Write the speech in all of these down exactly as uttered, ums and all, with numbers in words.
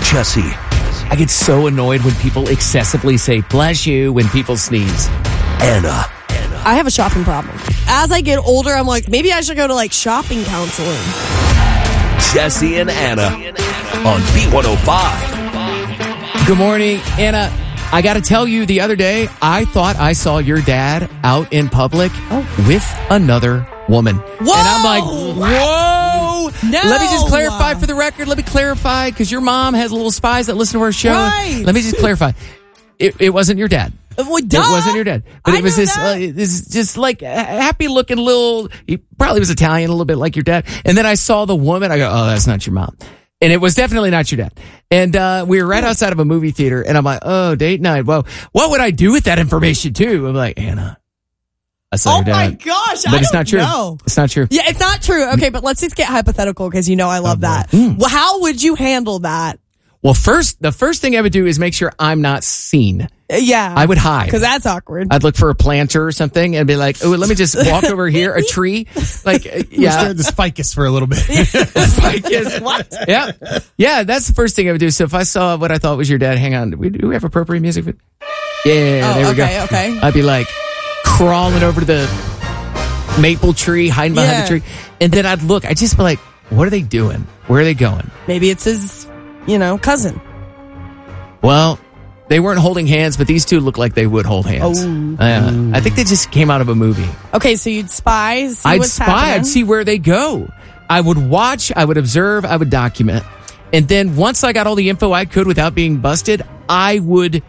Jesse. I get so annoyed when people excessively say bless you when people sneeze. Anna. I have a shopping problem. As I get older, I'm like, maybe I should go to like shopping counseling. Jesse and Anna on B one oh five. Good morning, Anna. I got to tell you, the other day, I thought I saw your dad out in public oh. with another woman. Whoa! And I'm like, whoa! No! Let me just clarify for the record. Let me clarify, because your mom has little spies that listen to our show. Right. Let me just clarify. It, it wasn't your dad. Well, duh. It wasn't your dad. But I it was knew this, that. uh, this just like happy looking little, he probably was Italian, a little bit like your dad. And then I saw the woman. I go, oh, that's not your mom. And it was definitely not your dad. And uh we were right outside of a movie theater, and I'm like, oh, date night. Well, what would I do with that information, too? I'm like, Anna, I saw Oh your dad. my gosh, But I it's don't not true. know. It's not true. Yeah, it's not true. Okay, but let's just get hypothetical because you know I love that. Mm. Well, how would you handle that? Well, first, the first thing I would do is make sure I'm not seen. Uh, yeah. I would hide. Because that's awkward. I'd look for a planter or something and be like, oh, let me just walk over here, a tree. Like, uh, Yeah. yeah. Stare at the ficus for a little bit. Ficus. What? Yeah. Yeah, that's the first thing I would do. So if I saw what I thought was your dad, hang on, do we, do we have appropriate music? For, yeah, Oh, there we okay, go. okay. I'd be like crawling over to the maple tree, hiding behind Yeah. the tree. And then I'd look, I'd just be like, what are they doing? Where are they going? Maybe it's his, you know, cousin. Well, they weren't holding hands, but these two look like they would hold hands. Oh. Uh, I think they just came out of a movie. Okay, so you'd spy, see I'd what's spy. happening. I'd see where they go. I would watch. I would observe. I would document. And then once I got all the info I could without being busted, I would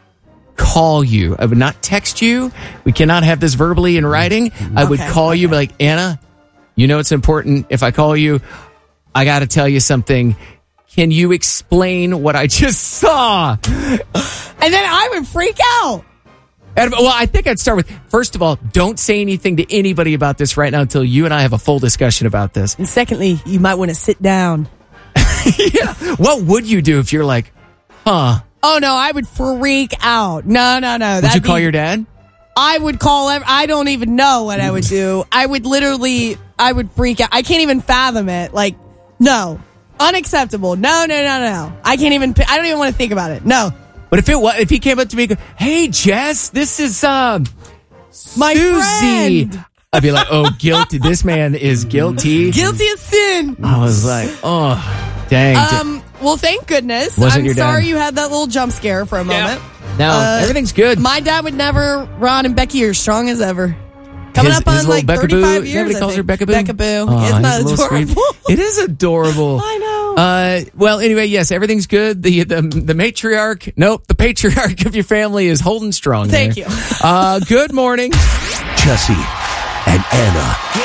call you. I would not text you. We cannot have this verbally in writing. I would Okay, call okay. you, be like, Anna, you know it's important. If I call you, I got to tell you something. Can you explain what I just saw? And then I would freak out. And, well, I think I'd start with, first of all, don't say anything to anybody about this right now until you and I have a full discussion about this. And secondly, you might want to sit down. Yeah. What would you do if you're like, huh? Oh, no, I would freak out. No, no, no. Would you call your dad? I would call, ev- I don't even know what I would do. I would literally, I would freak out. I can't even fathom it. Like, no. Unacceptable. No, no, no, no. I can't even, I don't even want to think about it. No. But if it was, if he came up to me and go, hey, Jess, this is, um, My Susie. friend. I'd be like, oh, guilty. This man is guilty. Guilty of sin. I was like, oh, dang. Um, well, thank goodness. Wasn't I'm your dad. sorry you had that little jump scare for a moment. no, uh, everything's good. My dad would never, Ron and Becky are strong as ever. Coming His- up on his little like Becca thirty-five Boo. years. Nobody I calls her think. Becca Boo. Becca Boo. Oh, Isn't that he's a little sweet. adorable? It is adorable. I know. Uh, well, anyway, yes, everything's good. The, the the matriarch, nope, the patriarch of your family is holding strong. Thank there. you. Uh, good morning. Jesse and Anna.